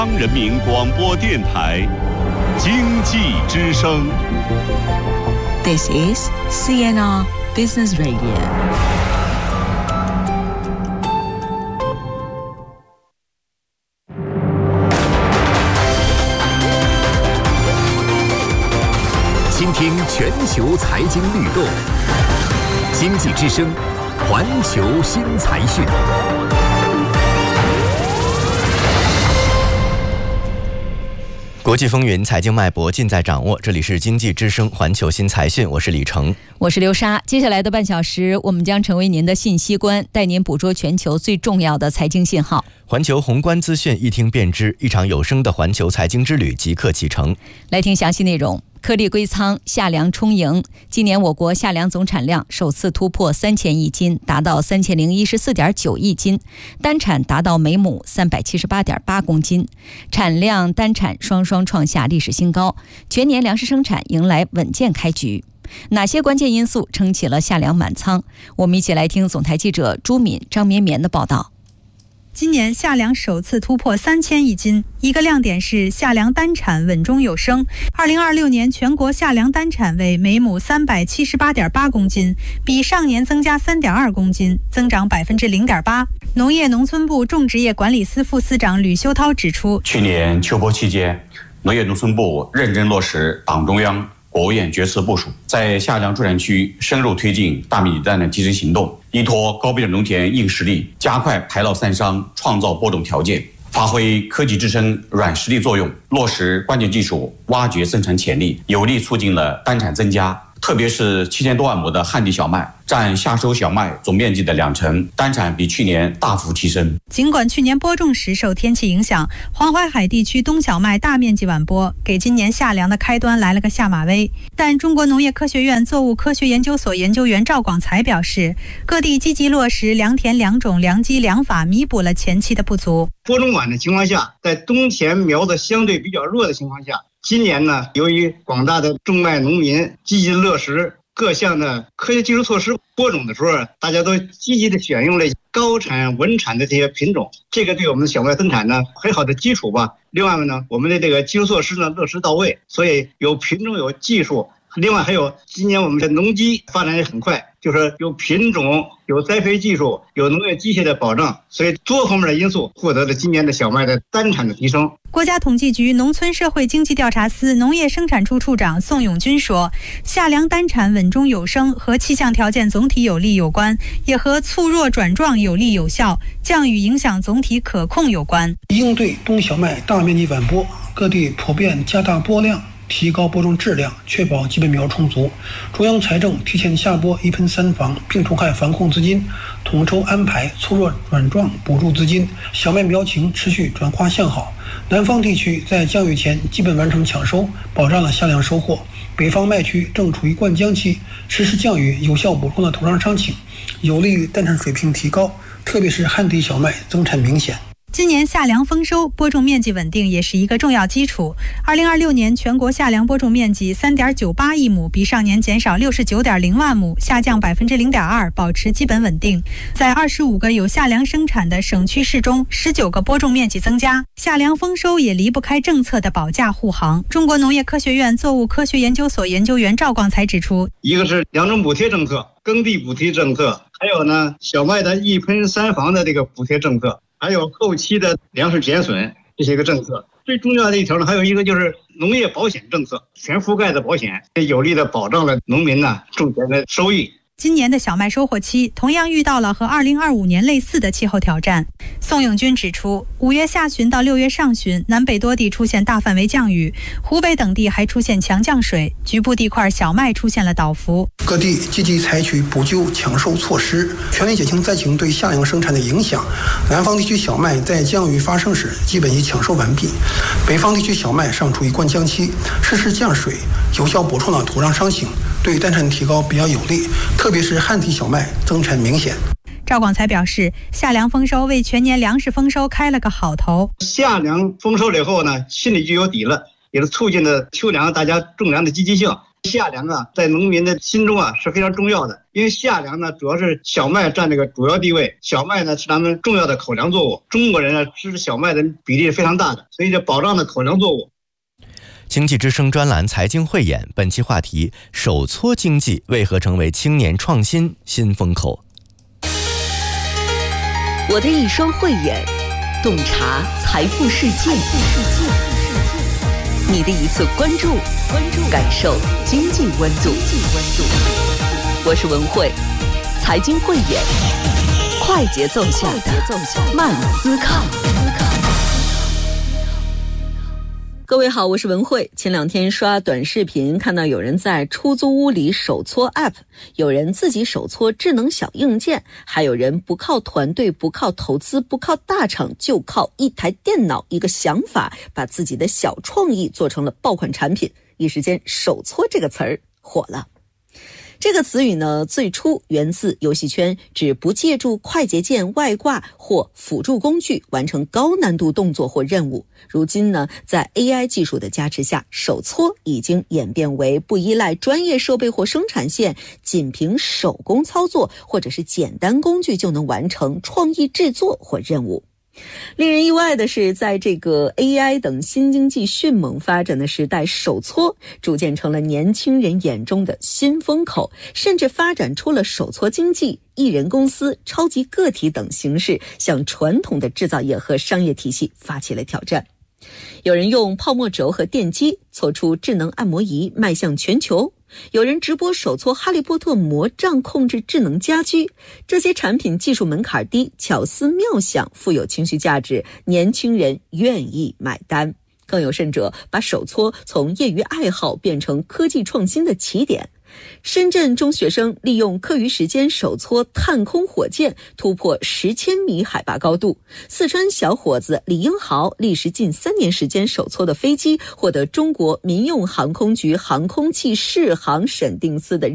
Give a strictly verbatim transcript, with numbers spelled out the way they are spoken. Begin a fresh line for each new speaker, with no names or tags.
人民广播电台经济之声。
This is C N R Business Radio。
倾听全球财经律动，经济之声，环球新财讯。
国际风云，财经脉搏尽在掌握。这里是经济之声环球新财讯，我是李成，
我是刘莎。接下来的半小时，我们将成为您的信息官，带您捕捉全球最重要的财经信号。
环球宏观资讯，一听便知，一场有声的环球财经之旅即刻启程。
来听详细内容。颗粒归仓，夏粮充盈。今年我国夏粮总产量首次突破三千亿斤，达到三千零一十四点九亿斤，单产达到每亩三百七十八点八公斤，产量单产双双创下历史新高，全年粮食生产迎来稳健开局。哪些关键因素撑起了夏粮满仓？我们一起来听总台记者朱敏、张绵绵的报道。
今年夏粮首次突破三千亿斤，一个亮点是夏粮单产稳中有升。二零二六年全国夏粮单产为每亩三百七十八点八公斤，比上年增加三点二公斤，增长百分之零点八。农业农村部种植业管理司副司长吕修涛指出，
去年秋播期间，农业农村部认真落实党中央、国务院决策部署，在夏粮助产区深入推进大米蛋的集成行动，依托高标准农田硬实力，加快排涝散伤，创造播种条件，发挥科技支撑软实力作用，落实关键技术，挖掘生产潜力，有力促进了单产增加。特别是七千多万亩的旱地小麦，占夏收小麦总面积的两成，单产比去年大幅提升。
尽管去年播种时受天气影响，黄淮海地区冬小麦大面积晚播，给今年夏粮的开端来了个下马威。但中国农业科学院作物科学研究所研究员赵广才表示，各地积极落实良田良种良机良法，弥补了前期的不足。
播种晚的情况下，在冬田苗子相对比较弱的情况下，今年呢，由于广大的种麦农民积极落实各项的科学技术措施，播种的时候，大家都积极的选用了高产稳产的这些品种，这个对我们的小麦生产呢很好的基础吧。另外呢，我们的这个技术措施呢落实到位，所以有品种有技术。另外还有今年我们的农机发展也很快，就是有品种、有栽培技术、有农业机械的保障，所以多方面的因素获得了今年的小麦的单产的提升。
国家统计局农村社会经济调查司农业生产处处长宋永军说，夏粮单产稳中有升和气象条件总体有利有关，也和促弱转壮有力有效，降雨影响总体可控有关。
应对冬小麦大面积晚播，各地普遍加大播量，提高播种质量，确保基本苗充足。中央财政提前下拨一喷三防病虫害防控资金，统筹安排促弱转壮补助资金，小麦苗情持续转化向好。南方地区在降雨前基本完成抢收，保障了夏粮收获。北方麦区正处于灌浆期，实施降雨有效补充了土壤伤情，有利于单产水平提高，特别是旱地小麦增产明显。
今年夏粮丰收，播种面积稳定也是一个重要基础。二零二六年全国夏粮播种面积三点九八亿亩，比上年减少六十九点零万亩，下降百分之零点二，保持基本稳定。在二十五个有夏粮生产的省区市中，十九个播种面积增加。夏粮丰收也离不开政策的保价护航。中国农业科学院作物科学研究所研究员赵广才指出，
一个是粮种补贴政策、耕地补贴政策，还有呢小麦的一喷三防的这个补贴政策。还有后期的粮食减损这些个政策，最重要的一条呢，还有一个就是农业保险政策，全覆盖的保险，有力的保障了农民呢种田的收益。
今年的小麦收获期同样遇到了和二零二五年类似的气候挑战。宋永军指出，五月下旬到六月上旬，南北多地出现大范围降雨，湖北等地还出现强降水，局部地块小麦出现了倒伏。
各地积极采取补救抢收措施，全力减轻灾情对夏粮生产的影响。南方地区小麦在降雨发生时基本已抢收完毕，北方地区小麦尚处于灌浆期，实施降水，有效补充了土壤伤情，对单产提高比较有利，特别是旱地小麦增产明显。
赵广才表示，夏粮丰收为全年粮食丰收开了个好头。
夏粮丰收了以后呢，心里就有底了，也是促进了秋粮大家种粮的积极性。 夏粮啊，在农民的心中啊是非常重要的，因为夏粮呢主要是小麦占这个主要地位，小麦呢是咱们重要的口粮作物，中国人呢吃小麦的比例是非常大的，所以这保障的口粮作物。
经济之声专栏财经汇演，本期话题：手搓经济为何成为青年创新新风口？
我的一双慧眼，洞察财富世界。你的一次关注，关注感受经济温度。我是文慧，财经汇演，快节奏下的慢思考。各位好，我是文慧。前两天刷短视频，看到有人在出租屋里手搓 App， 有人自己手搓智能小硬件，还有人不靠团队，不靠投资，不靠大厂，就靠一台电脑，一个想法，把自己的小创意做成了爆款产品。一时间，手搓这个词儿火了。这个词语呢，最初源自游戏圈，指不借助快捷键、外挂或辅助工具完成高难度动作或任务。如今呢，在 A I 技术的加持下，手搓已经演变为不依赖专业设备或生产线，仅凭手工操作或者是简单工具就能完成创意制作或任务。令人意外的是，在这个 A I 等新经济迅猛发展的时代，手搓逐渐成了年轻人眼中的新风口，甚至发展出了手搓经济、艺人公司、超级个体等形式，向传统的制造业和商业体系发起了挑战。有人用泡沫轴和电机搓出智能按摩仪，迈向全球。有人直播手搓哈利波特魔杖，控制智能家居。这些产品技术门槛低，巧思妙想，富有情绪价值，年轻人愿意买单。更有甚者，把手搓从业余爱好变成科技创新的起点。深圳中学生利用课余时间手搓探空火箭，突破十千米海拔高度。四川小伙子李英豪历时近三年时间手搓的飞机，获得中国民用航空局航空器适航审定司的